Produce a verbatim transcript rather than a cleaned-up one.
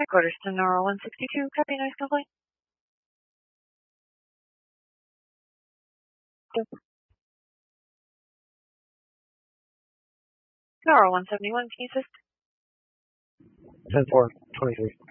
Headquarters to Nora one sixty-two, copy noise complaint. Nora one seventy-one, can you assist? ten four twenty-three.